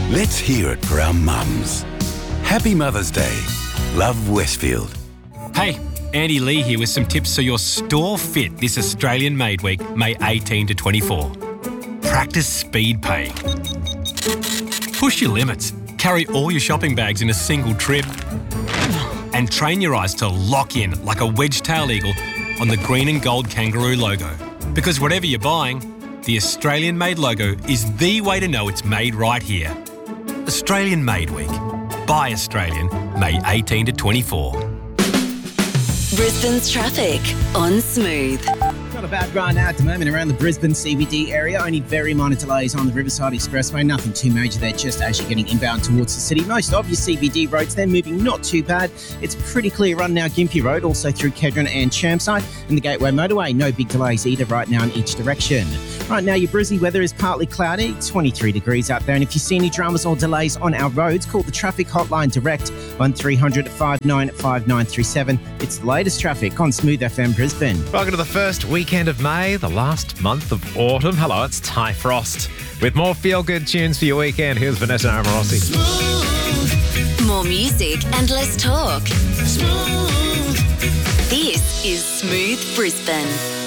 Let's hear it for our mums. Happy Mother's Day. Love, Westfield. Hey, Andy Lee here with some tips so you're store fit this Australian Made Week, May 18 to 24. Practice speed paying. Push your limits. Carry all your shopping bags in a single trip. And train your eyes to lock in like a wedge-tailed eagle on the green and gold kangaroo logo. Because whatever you're buying, the Australian Made logo is the way to know it's made right here. Australian Made Week. Buy Australian, May 18 to 24. Brisbane's traffic on Smooth. Not a bad run at the moment around the Brisbane CBD area. Only very minor delays on the Riverside Expressway. Nothing too major there, just as you're getting inbound towards the city. Most of your CBD roads, they're moving not too bad. It's pretty clear run now Gympie Road, also through Kedron and Chermside. And the Gateway Motorway, no big delays either right now in each direction. Right now, your Brizzy weather is partly cloudy, 23 degrees out there. And if you see any dramas or delays on our roads, call the traffic hotline direct, 1300 595937. It's the latest traffic on Smooth FM Brisbane. Welcome to the first weekend of May, the last month of autumn. Hello, it's Ty Frost. With more feel-good tunes for your weekend, here's Vanessa Amorosi. More music and less talk. Smooth. This is Smooth Brisbane.